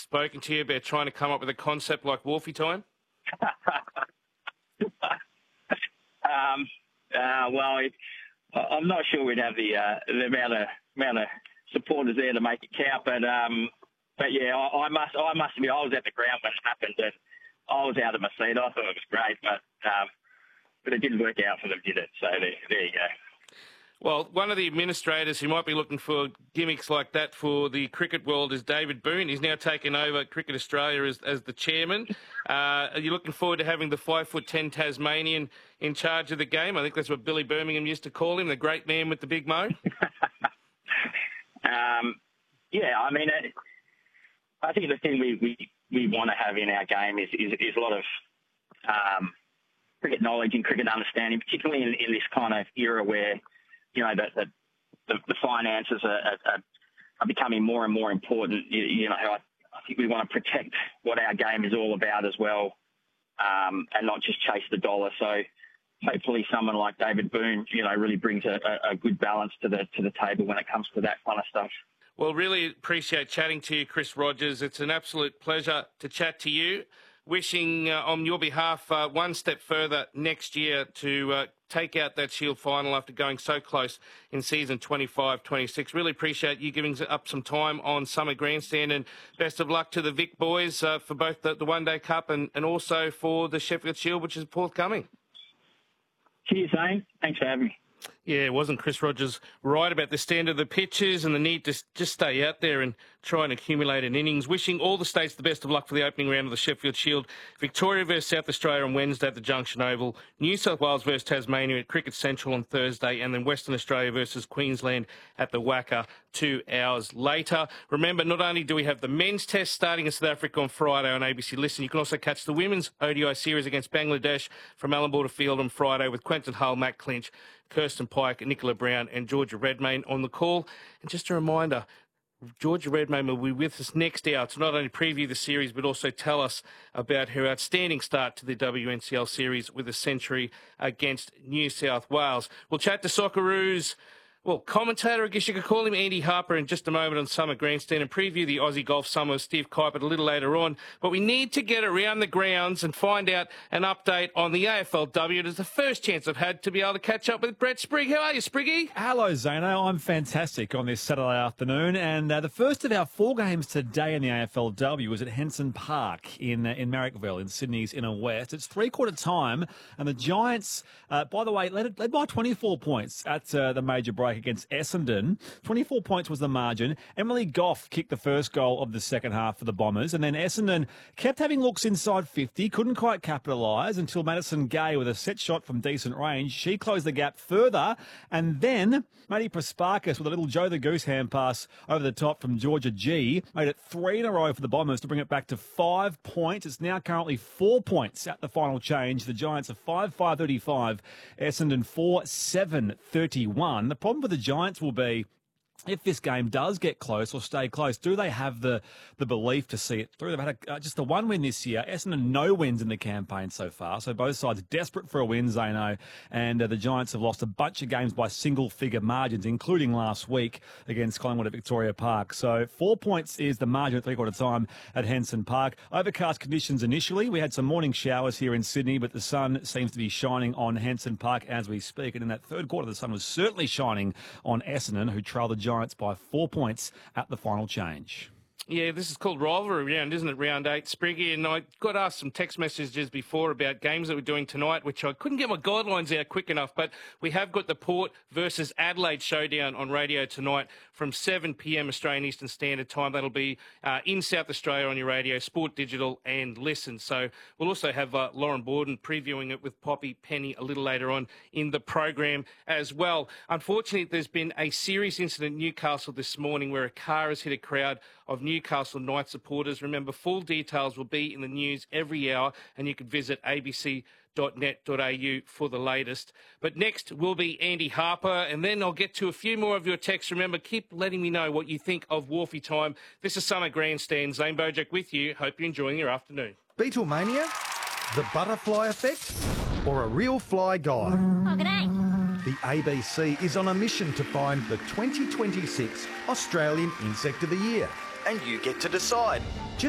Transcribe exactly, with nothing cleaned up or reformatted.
spoken to you about trying to come up with a concept like Wolfie Time? um, uh, well, it, I'm not sure we'd have the uh, the amount of amount of supporters there to make it count, but um, but yeah, I, I must I must admit I was at the ground when it happened, and I was out of my seat. I thought it was great, but um, but it didn't work out for them, did it? So there, there you go. Well, one of the administrators who might be looking for gimmicks like that for the cricket world is David Boone. He's now taken over Cricket Australia as, as the chairman. Uh, are you looking forward to having the five foot ten Tasmanian in charge of the game? I think that's what Billy Birmingham used to call him, the great man with the big mo. um, yeah, I mean, it, I think the thing we, we, we want to have in our game is, is, is a lot of um, cricket knowledge and cricket understanding, particularly in, in this kind of era where, you know, the, the, the finances are, are, are becoming more and more important. You, you know, I, I think we want to protect what our game is all about as well, um, and not just chase the dollar. So hopefully someone like David Boone, you know, really brings a, a good balance to the to the table when it comes to that kind of stuff. Well, really appreciate chatting to you, Chris Rogers. It's an absolute pleasure to chat to you. Wishing uh, on your behalf uh, one step further next year to uh, take out that Shield final after going so close in season twenty-five twenty-six. Really appreciate you giving up some time on Summer Grandstand, and best of luck to the Vic boys uh, for both the, the One Day Cup and, and also for the Sheffield Shield, which is forthcoming. Cheers, Zane. Thanks for having me. Yeah, wasn't Chris Rogers right about the standard of the pitches and the need to just stay out there and try and accumulate an innings? Wishing all the states the best of luck for the opening round of the Sheffield Shield. Victoria versus South Australia on Wednesday at the Junction Oval. New South Wales versus Tasmania at Cricket Central on Thursday. And then Western Australia versus Queensland at the Wacker two hours later. Remember, not only do we have the men's test starting in South Africa on Friday on A B C Listen, you can also catch the women's O D I series against Bangladesh from Allan Border Field on Friday with Quentin Hull, Matt Clinch, Kirsten Pike, Nicola Brown and Georgia Redmayne on the call. And just a reminder, Georgia Redmayne will be with us next hour to not only preview the series but also tell us about her outstanding start to the W N C L series with a century against New South Wales. We'll chat to Socceroos, well, commentator, I guess you could call him, Andy Harper, in just a moment on Summer Grandstand, and preview the Aussie Golf Summer with Steve Kuiper a little later on. But we need to get around the grounds and find out an update on the A F L W. It is the first chance I've had to be able to catch up with Brett Sprigg. How are you, Spriggy? Hello, Zano. I'm fantastic on this Saturday afternoon. And uh, the first of our four games today in the A F L W is at Henson Park in uh, in Marrickville in Sydney's inner west. It's three-quarter time, and the Giants, uh, by the way, led, led by twenty-four points at uh, the major break against Essendon. twenty-four points was the margin. Emily Goff kicked the first goal of the second half for the Bombers, and then Essendon kept having looks inside fifty, couldn't quite capitalise until Madison Gay with a set shot from decent range. She closed the gap further, and then Maddie Prasparkas with a little Joe the Goose hand pass over the top from Georgia G made it three in a row for the Bombers to bring it back to five points. It's now currently four points at the final change. The Giants are five five thirty-five, Essendon four seven thirty-one. The problem with the Giants will be, if this game does get close or stay close, do they have the, the belief to see it through? They've had a, uh, just the one win this year. Essendon, no wins in the campaign so far. So both sides desperate for a win, Zano. And uh, the Giants have lost a bunch of games by single-figure margins, including last week against Collingwood at Victoria Park. So four points is the margin at three-quarter time at Henson Park. Overcast conditions initially. We had some morning showers here in Sydney, but the sun seems to be shining on Henson Park as we speak. And in that third quarter, the sun was certainly shining on Essendon, who trailed the Giants by four points at the final change. Yeah, this is called rivalry round, isn't it? Round eight, Spriggy. And I got asked some text messages before about games that we're doing tonight, which I couldn't get my guidelines out quick enough. But we have got the Port versus Adelaide showdown on radio tonight from seven p.m. Australian Eastern Standard Time. That'll be uh, in South Australia on your radio, Sport Digital and Listen. So we'll also have uh, Lauren Borden previewing it with Poppy Penny a little later on in the program as well. Unfortunately, there's been a serious incident in Newcastle this morning where a car has hit a crowd of Newcastle Knights supporters. Remember, full details will be in the news every hour, and you can visit a b c dot net dot a u for the latest. But next will be Andy Harper, and then I'll get to a few more of your texts. Remember, keep letting me know what you think of Wolfie Time. This is Summer Grandstand. Zane Bojack with you. Hope you're enjoying your afternoon. Beatlemania, the butterfly effect, or a real fly guy? Oh, g'day. The A B C is on a mission to find the twenty twenty-six Australian Insect of the Year. And you get to decide. Just